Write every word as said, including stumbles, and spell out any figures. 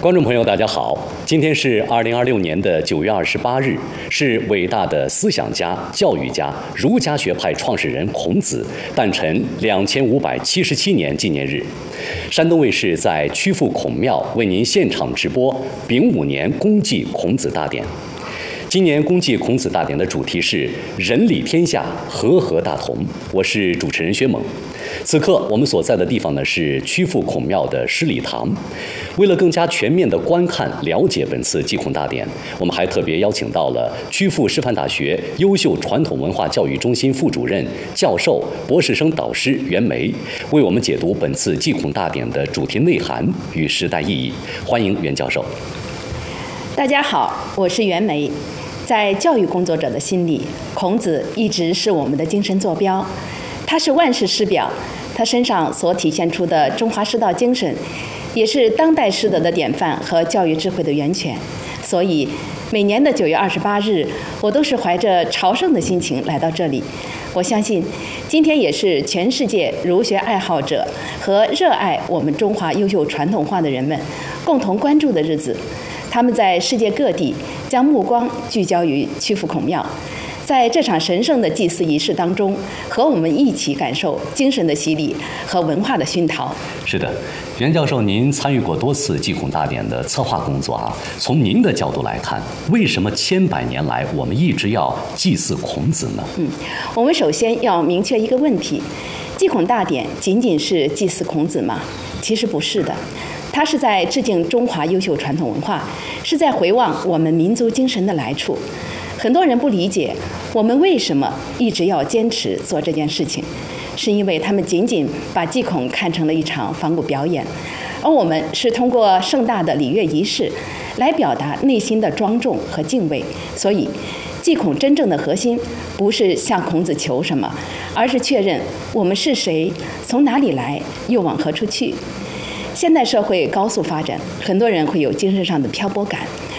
观众朋友，大家好，今天是二零二六年的九月二十八日，是伟大的思想家、教育家、儒家学派创始人孔子诞辰两千五百七十七年纪念日。山东卫视在曲阜孔庙为您现场直播丙午年公祭孔子大典。今年公祭孔子大典的主题是“仁理天下，和合大同”。我是主持人薛猛。此刻我们所在的地方呢是曲阜孔庙的诗礼堂。为了更加全面地观看、了解本次祭孔大典，我们还特别邀请到了曲阜师范大学优秀传统文化教育中心副主任、教授、博士生导师袁枚，为我们解读本次祭孔大典的主题内涵与时代意义。欢迎袁教授。 大家好，我是袁枚。在教育工作者的心里，孔子一直是我们的精神坐标，他是万世师表，他身上所体现出的中华师道精神，也是当代师德的典范和教育智慧的源泉。所以，每年的九月二十八日，我都是怀着朝圣的心情来到这里。我相信，今天也是全世界儒学爱好者和热爱我们中华优秀传统画的人们共同关注的日子。他们在世界各地将目光聚焦于曲阜孔庙，在这场神圣的祭祀仪式当中，和我们一起感受精神的洗礼和文化的熏陶。 是的，袁教授，您参与过多次祭孔大典的策划工作啊。从您的角度来看，为什么千百年来我们一直要祭祀孔子呢？ 嗯，我们首先要明确一个问题：祭孔大典仅仅是祭祀孔子吗？其实不是的。它是在致敬中华优秀传统文化，是在回望我们民族精神的来处。很多人不理解我们为什么一直要坚持做这件事情，是因为他们仅仅把祭孔看成了一场仿古表演，而我们是通过盛大的礼乐仪式来表达内心的庄重和敬畏。所以，祭孔真正的核心不是向孔子求什么，而是确认我们是谁，从哪里来，又往何处去。现代社会高速发展，很多人会有精神上的漂泊感，